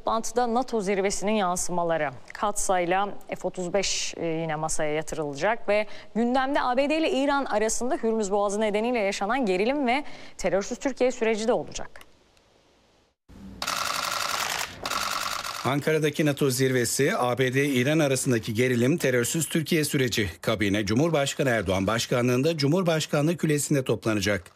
toplantıda NATO zirvesinin yansımaları. Katsayla F-35 yine masaya yatırılacak ve gündemde ABD ile İran arasında Hürmüz Boğazı nedeniyle yaşanan gerilim ve terörsüz Türkiye süreci de olacak. Ankara'daki NATO zirvesi, ABD-İran arasındaki gerilim, terörsüz Türkiye süreci. Kabine, Cumhurbaşkanı Erdoğan başkanlığında Cumhurbaşkanlığı Külesi'nde toplanacak.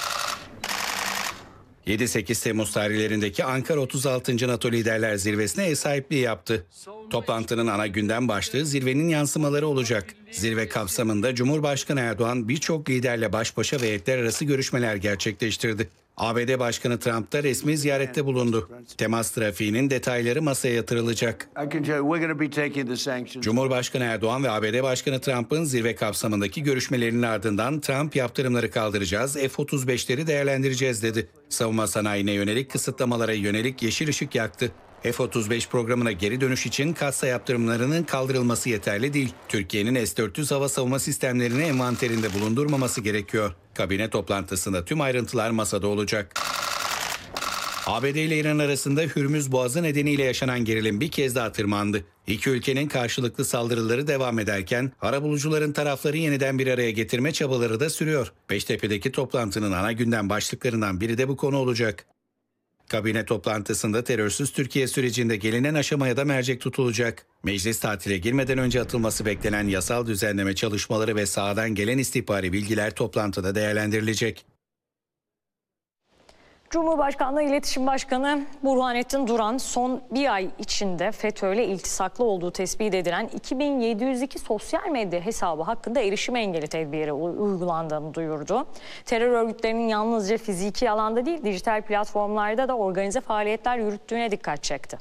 7-8 Temmuz tarihlerindeki Ankara 36. NATO Liderler Zirvesi'ne ev sahipliği yaptı. Toplantının ana gündem başlığı zirvenin yansımaları olacak. Zirve kapsamında Cumhurbaşkanı Erdoğan birçok liderle baş başa ve heyetler arası görüşmeler gerçekleştirdi. ABD Başkanı Trump da resmi ziyarette bulundu. Temas trafiğinin detayları masaya yatırılacak. Cumhurbaşkanı Erdoğan ve ABD Başkanı Trump'ın zirve kapsamındaki görüşmelerinin ardından Trump yaptırımları kaldıracağız, F-35'leri değerlendireceğiz dedi. Savunma sanayine yönelik kısıtlamalara yönelik yeşil ışık yaktı. F-35 programına geri dönüş için kassa yaptırımlarının kaldırılması yeterli değil. Türkiye'nin S-400 hava savunma sistemlerini envanterinde bulundurmaması gerekiyor. Kabine toplantısında tüm ayrıntılar masada olacak. ABD ile İran arasında Hürmüz Boğazı nedeniyle yaşanan gerilim bir kez daha tırmandı. İki ülkenin karşılıklı saldırıları devam ederken arabulucuların tarafları yeniden bir araya getirme çabaları da sürüyor. Beştepe'deki toplantının ana gündem başlıklarından biri de bu konu olacak. Kabine toplantısında terörsüz Türkiye sürecinde gelinen aşamaya da mercek tutulacak. Meclis tatile girmeden önce atılması beklenen yasal düzenleme çalışmaları ve sahadan gelen istihbari bilgiler toplantıda değerlendirilecek. Cumhurbaşkanlığı İletişim Başkanı Burhanettin Duran son bir ay içinde FETÖ'yle iltisaklı olduğu tespit edilen 2702 sosyal medya hesabı hakkında erişim engeli tedbiri uygulandığını duyurdu. Terör örgütlerinin yalnızca fiziki alanda değil, dijital platformlarda da organize faaliyetler yürüttüğüne dikkat çekti.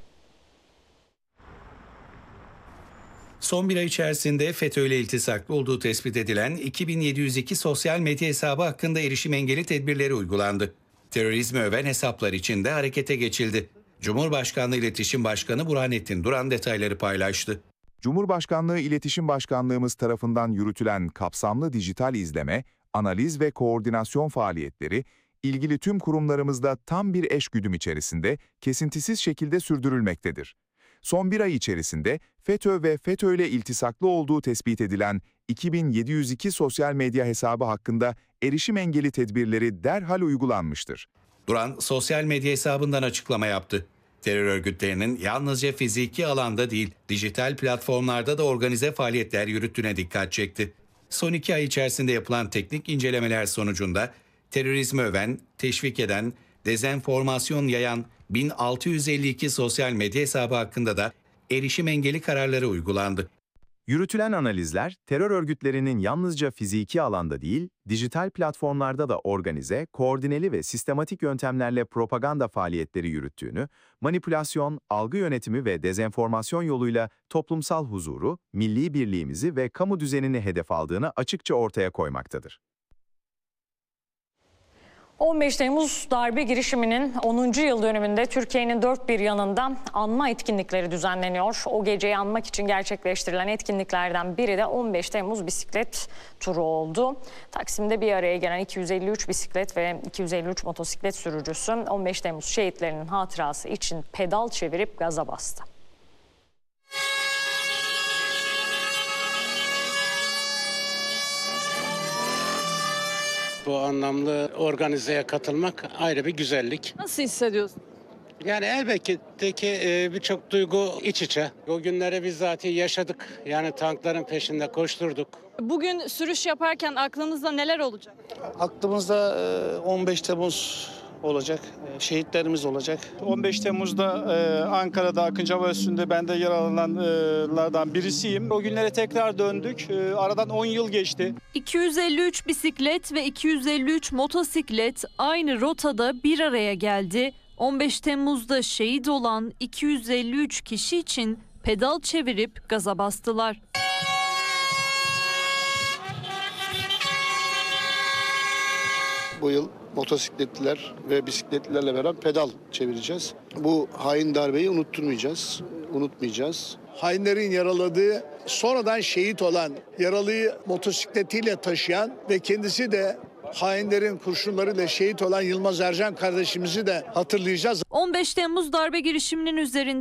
Son bir ay içerisinde FETÖ'yle iltisaklı olduğu tespit edilen 2702 sosyal medya hesabı hakkında erişim engeli tedbirleri uygulandı. Terörizmi öven hesaplar için de harekete geçildi. Cumhurbaşkanlığı İletişim Başkanı Burhanettin Duran detayları paylaştı. Cumhurbaşkanlığı İletişim Başkanlığımız tarafından yürütülen kapsamlı dijital izleme, analiz ve koordinasyon faaliyetleri, ilgili tüm kurumlarımızda tam bir eşgüdüm içerisinde kesintisiz şekilde sürdürülmektedir. Son bir ay içerisinde FETÖ ve FETÖ'yle iltisaklı olduğu tespit edilen 2702 sosyal medya hesabı hakkında erişim engeli tedbirleri derhal uygulanmıştır. Duran sosyal medya hesabından açıklama yaptı. Terör örgütlerinin yalnızca fiziki alanda değil, dijital platformlarda da organize faaliyetler yürüttüğüne dikkat çekti. Son 2 ay içerisinde yapılan teknik incelemeler sonucunda terörizmi öven, teşvik eden, dezenformasyon yayan 1652 sosyal medya hesabı hakkında da erişim engeli kararları uygulandı. Yürütülen analizler, terör örgütlerinin yalnızca fiziki alanda değil, dijital platformlarda da organize, koordineli ve sistematik yöntemlerle propaganda faaliyetleri yürüttüğünü, manipülasyon, algı yönetimi ve dezenformasyon yoluyla toplumsal huzuru, milli birliğimizi ve kamu düzenini hedef aldığını açıkça ortaya koymaktadır. 15 Temmuz darbe girişiminin 10. yıl dönümünde Türkiye'nin dört bir yanında anma etkinlikleri düzenleniyor. O geceyi anmak için gerçekleştirilen etkinliklerden biri de 15 Temmuz bisiklet turu oldu. Taksim'de bir araya gelen 253 bisiklet ve 253 motosiklet sürücüsü 15 Temmuz şehitlerinin hatırası için pedal çevirip gaza bastı. Bu anlamlı organizeye katılmak ayrı bir güzellik. Nasıl hissediyorsun? Yani elbette ki birçok duygu iç içe. O günleri bizatihi yaşadık. Yani tankların peşinde koşturduk. Bugün sürüş yaparken aklınızda neler olacak? Aklımızda 15 Temmuz olacak, şehitlerimiz olacak. 15 Temmuz'da Ankara'da Akıncı Hava Üssü'nde ben de yer alanlardan birisiyim. O günlere tekrar döndük. Aradan 10 yıl geçti. 253 bisiklet ve 253 motosiklet aynı rotada bir araya geldi. 15 Temmuz'da şehit olan 253 kişi için pedal çevirip gaza bastılar. Bu yıl motosikletliler ve bisikletlilerle beraber pedal çevireceğiz. Bu hain darbeyi unutmayacağız. Hainlerin yaraladığı, sonradan şehit olan, yaralıyı motosikletiyle taşıyan ve kendisi de hainlerin kurşunlarıyla şehit olan Yılmaz Ercan kardeşimizi de hatırlayacağız. 15 Temmuz darbe girişiminin üzerinde